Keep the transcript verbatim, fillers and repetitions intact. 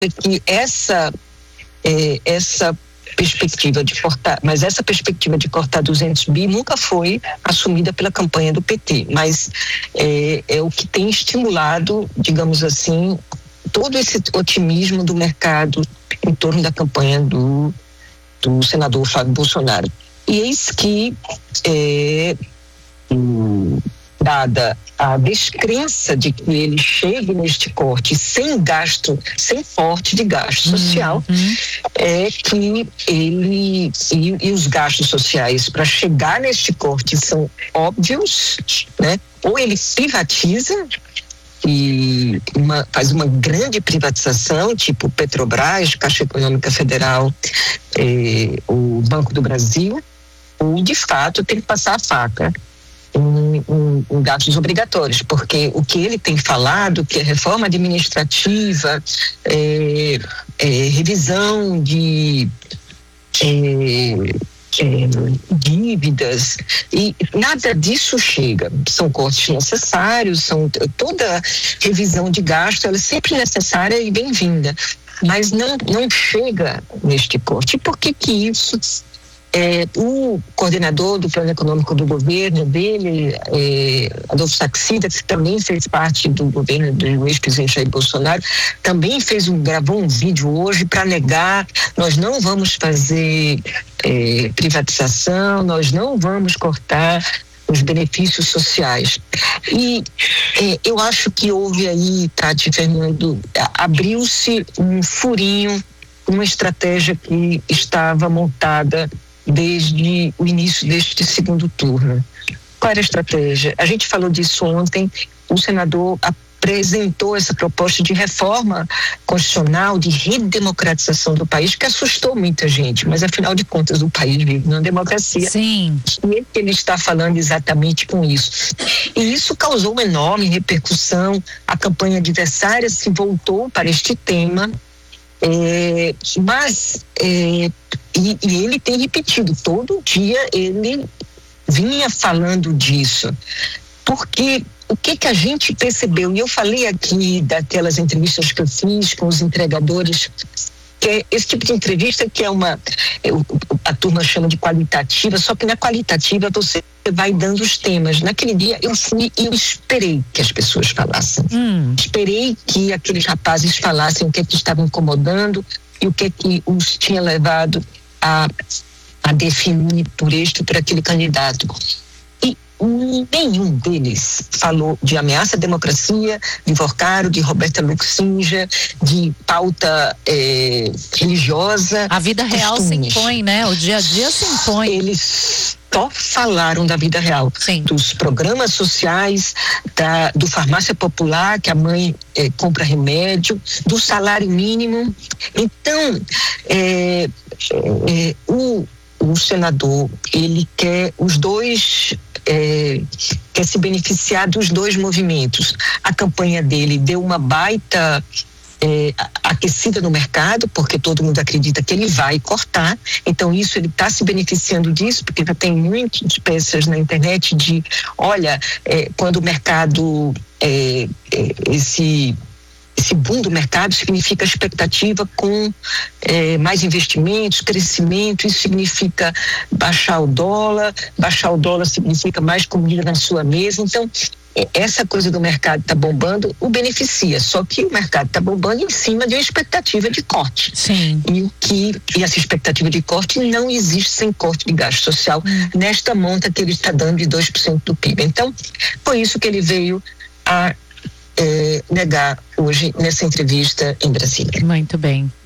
que essa, é, essa perspectiva de cortar, mas essa perspectiva de cortar duzentos bi nunca foi assumida pela campanha do P T, mas é, é o que tem estimulado, digamos assim, todo esse otimismo do mercado em torno da campanha do, do senador Flávio Bolsonaro. E eis que, é, dada a descrença de que ele chegue neste corte sem gasto, sem corte de gasto social, uhum. é que ele e, e os gastos sociais para chegar neste corte são óbvios, né? Ou ele privatiza e uma, faz uma grande privatização, tipo Petrobras, Caixa Econômica Federal, eh, o Banco do Brasil, ou de fato tem que passar a faca Em, em, em gastos obrigatórios, porque o que ele tem falado, que é reforma administrativa, é, é, revisão de é, é, dívidas, e nada disso chega. São cortes necessários, são toda revisão de gasto, ela é sempre necessária e bem-vinda, mas não, não chega neste corte. E por que que isso... É, o coordenador do plano econômico do governo dele, é, Adolfo Saxida, que também fez parte do governo do ex-presidente Jair Bolsonaro, também fez um, gravou um vídeo hoje para negar: nós não vamos fazer é, privatização, nós não vamos cortar os benefícios sociais. E é, eu acho que houve aí, Tati e Fernando, abriu-se um furinho, uma estratégia que estava montada desde o início deste segundo turno. Qual era a estratégia? A gente falou disso ontem. O senador apresentou essa proposta de reforma constitucional, de redemocratização do país, que assustou muita gente, mas afinal de contas o país vive numa democracia. Sim. E ele está falando exatamente com isso. E isso causou uma enorme repercussão. A campanha adversária se voltou para este tema. É, mas é, e, e ele tem repetido, todo dia ele vinha falando disso, porque o que que a gente percebeu, e eu falei aqui daquelas entrevistas que eu fiz com os entregadores, que é esse tipo de entrevista que é uma, a turma chama de qualitativa, só que na qualitativa você vai dando os temas. Naquele dia eu fui e eu esperei que as pessoas falassem. Hum. Esperei que aqueles rapazes falassem o que é que estava incomodando e o que é que os tinha levado a, a definir por este, por aquele candidato. Nenhum deles falou de ameaça à democracia, de Vorcaro, de Roberta Luxinja, de pauta eh, religiosa. A vida real costumes. Se impõe, né? O dia a dia se impõe. Eles só falaram da vida real. Sim. Dos programas sociais, da, do farmácia popular, que a mãe eh, compra remédio, do salário mínimo. Então, eh, eh, o, o senador, ele quer os dois... É, quer se beneficiar dos dois movimentos. A campanha dele deu uma baita é, aquecida no mercado, porque todo mundo acredita que ele vai cortar, então isso ele está se beneficiando disso, porque já tem muitas peças na internet de, olha, é, quando o mercado é, é, esse Esse boom do mercado significa expectativa com eh, mais investimentos, crescimento, isso significa baixar o dólar, baixar o dólar significa mais comida na sua mesa. Então, essa coisa do mercado está bombando, o beneficia, só que o mercado está bombando em cima de uma expectativa de corte. Sim. E, o que, e essa expectativa de corte não existe sem corte de gasto social hum. nesta monta que ele está dando de dois por cento do P I B. Então, foi isso que ele veio a É, negar hoje nessa entrevista em Brasília. Muito bem.